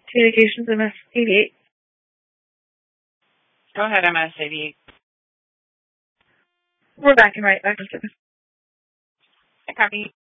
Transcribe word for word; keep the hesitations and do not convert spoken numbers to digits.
Communications M S eighty-eight. Go ahead, M S eighty-eight. We're back and right back to service. I copy.